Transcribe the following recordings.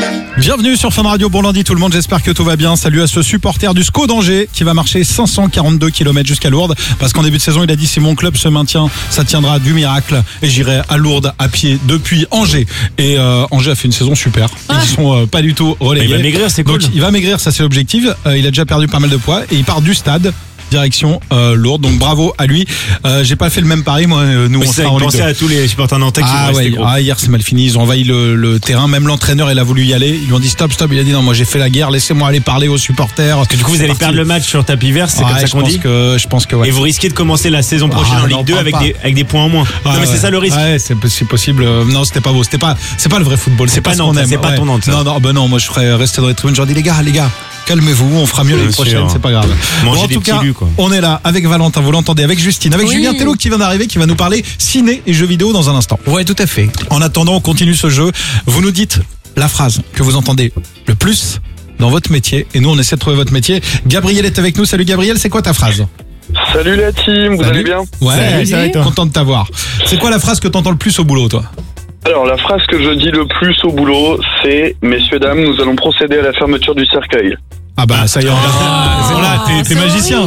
Bienvenue sur Fun Radio, bon lundi tout le monde, j'espère que tout va bien. Salut à ce supporter du SCO d'Angers qui va marcher 542 km jusqu'à Lourdes. Parce qu'en début de saison il a dit si mon club se maintient, ça tiendra du miracle. Et j'irai à Lourdes à pied depuis Angers. Et Angers a fait une saison super. Ils sont pas du tout relégués. Il va maigrir, c'est cool. Donc il va maigrir, ça c'est l'objectif. Il a déjà perdu pas mal de poids et il part du stade. Direction Lourdes, donc bravo à lui. J'ai pas fait le même pari, moi. Nous on sera en Ligue 2. Pensez à tous les supporters nantais qui vont rester gros. Hier c'est mal fini, ils ont envahi le terrain. Même l'entraîneur il a voulu y aller. Ils lui ont dit stop. Il a dit non, moi j'ai fait la guerre. Laissez-moi aller parler aux supporters. Parce que du coup vous allez perdre le match sur tapis vert, c'est comme ça qu'on dit. Je pense que ouais. Et vous risquez de commencer la saison prochaine en Ligue 2 avec des points en moins. Non mais c'est ça le risque. Ouais, c'est possible. Non, c'était pas beau. C'est pas le vrai football. C'est pas Nantes, c'est pas ton Nantes. Non, moi je ferais rester dans les tribunes. Je leur dis les gars. Calmez-vous, on fera mieux l'année prochaine, c'est pas grave. En tout cas, on est là avec Valentin, vous l'entendez, avec Justine, avec Julien Tello qui vient d'arriver, qui va nous parler ciné et jeux vidéo dans un instant. Ouais, tout à fait. En attendant, on continue ce jeu. Vous nous dites la phrase que vous entendez le plus dans votre métier et nous on essaie de trouver votre métier. Gabriel est avec nous. Salut Gabriel, c'est quoi ta phrase? Salut la team, vous allez bien? Ouais, salut, content de t'avoir. C'est quoi la phrase que t'entends le plus au boulot, toi? Alors la phrase que je dis le plus au boulot, c'est messieurs dames, nous allons procéder à la fermeture du cercueil. Ah bah ça y est, t'es magicien.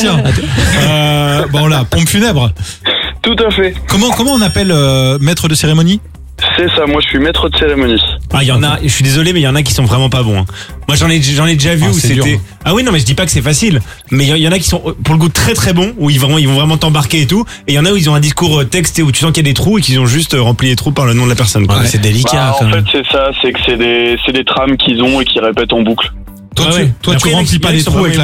Bon là, pompe funèbre. Tout à fait. Comment on appelle maître de cérémonie? C'est ça, moi je suis maître de cérémonie. Ah, il y en a, je suis désolé, mais il y en a qui sont vraiment pas bons. Hein. Moi j'en ai déjà vu où c'était. Dur. Ah oui, non, mais je dis pas que c'est facile. Mais il y en a qui sont pour le coup très très bons, où ils vont vraiment t'embarquer et tout. Et il y en a où ils ont un discours texte et où tu sens qu'il y a des trous et qu'ils ont juste rempli les trous par le nom de la personne. Quoi. Ouais, c'est délicat. En fait, c'est ça, c'est que c'est des trames qu'ils ont et qu'ils répètent en boucle. Toi, tu remplis pas les trous avec la